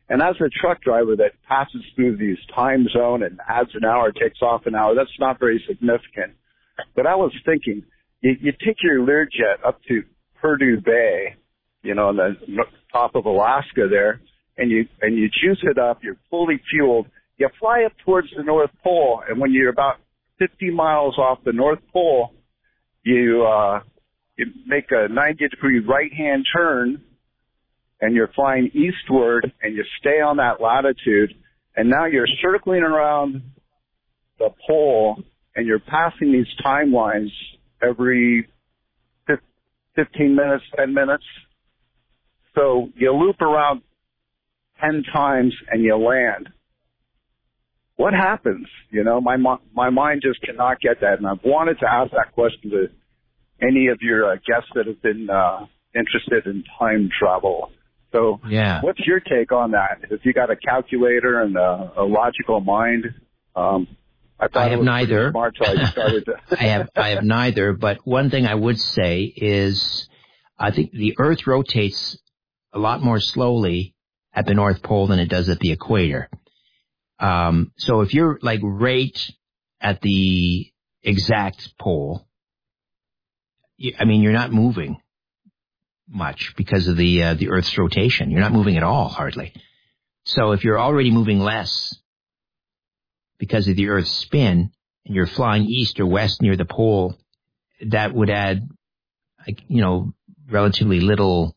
And as a truck driver that passes through these time zone and adds an hour, takes off an hour, that's not very significant. But I was thinking, you take your Learjet up to Purdue Bay, on the top of Alaska there, and you juice it up, you're fully fueled, you fly up towards the North Pole, and when you're about 50 miles off the North Pole, you make a 90-degree right-hand turn, and you're flying eastward, and you stay on that latitude, and now you're circling around the pole, and you're passing these timelines every 15 minutes, 10 minutes. So you loop around 10 times, and you land. What happens? My mind just cannot get that, and I've wanted to ask that question to any of your guests that have been interested in time travel. So What's your take on that? If you got a calculator and a logical mind, I have neither. Smart, so I started to I have neither, but one thing I would say is I think the Earth rotates a lot more slowly at the North Pole than it does at the equator. So if you're like right at the exact pole, you're not moving much because of the Earth's rotation. You're not moving at all, hardly. So if you're already moving less because of the Earth's spin, and you're flying east or west near the pole, that would add, relatively little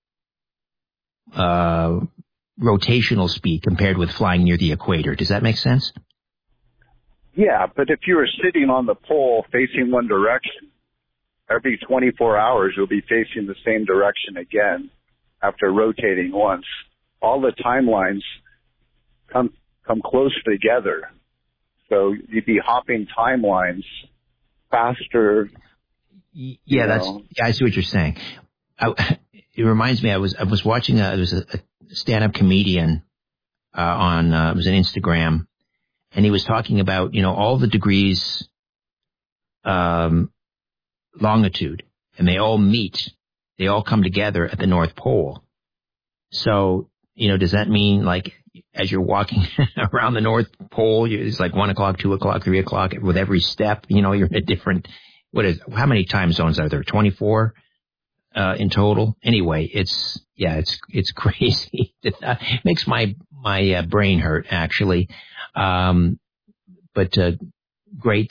rotational speed compared with flying near the equator. Does that make sense? Yeah, but if you were sitting on the pole facing one direction, every 24 hours you'll be facing the same direction again after rotating once. All the timelines come closer together. So you'd be hopping timelines faster. Yeah, I see what you're saying. It reminds me, I was watching there was a stand-up comedian on it was on Instagram, and he was talking about all the degrees longitude, and they all come together at the North Pole. So does that mean like as you're walking around the North Pole, it's like 1 o'clock, 2 o'clock, 3 o'clock with every step? You're in a different. How many time zones are there? 24 in total. Anyway, it's crazy. It makes my brain hurt actually. But a great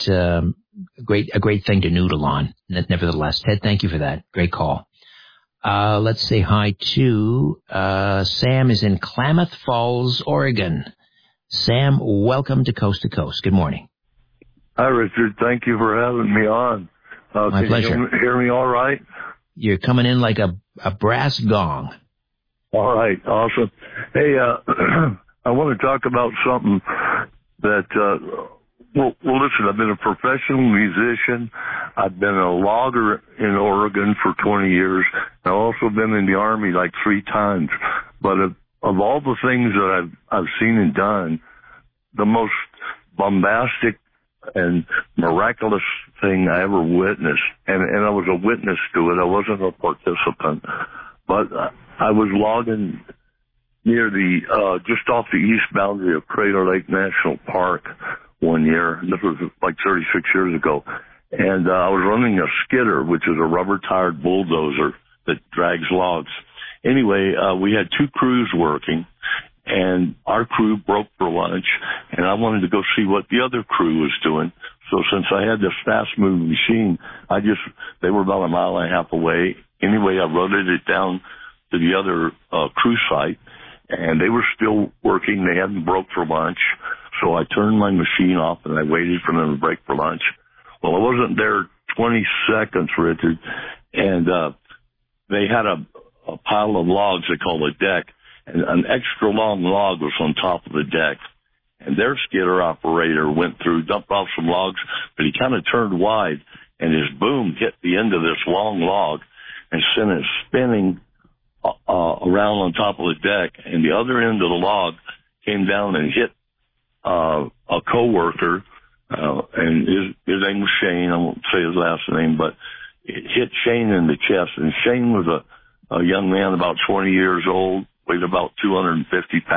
thing to noodle on. Nevertheless, Ted, thank you for that. Great call. Let's say hi to Sam is in Klamath Falls, Oregon. Sam, welcome to Coast to Coast. Good morning. Hi, Richard. Thank you for having me on. My pleasure. Can you hear me all right? You're coming in like a brass gong. All right. Awesome. Hey, I want to talk about something that, well, listen, I've been a professional musician. I've been a logger in Oregon for 20 years. I've also been in the Army like 3 times. But of all the things that I've seen and done, the most bombastic and miraculous thing I ever witnessed, and I was a witness to it. I wasn't a participant, but I was logging near the just off the east boundary of Crater Lake National Park one year. This was like 36 years ago, and I was running a skidder, which is a rubber-tired bulldozer that drags logs. Anyway, we had 2 crews working, and our crew broke for lunch, and I wanted to go see what the other crew was doing. So since I had this fast-moving machine, they were about 1.5 miles away. Anyway, I rotated it down to the other crew site, and they were still working. They hadn't broke for lunch. So I turned my machine off, and I waited for them to break for lunch. Well, I wasn't there 20 seconds, Richard, and they had a pile of logs they call a deck, and an extra long log was on top of the deck. And their skidder operator went through, dumped off some logs, but he kind of turned wide, and his boom hit the end of this long log and sent it spinning around on top of the deck. And the other end of the log came down and hit a coworker, and his name was Shane. I won't say his last name, but it hit Shane in the chest. And Shane was a young man about 20 years old, weighed about 250 pounds.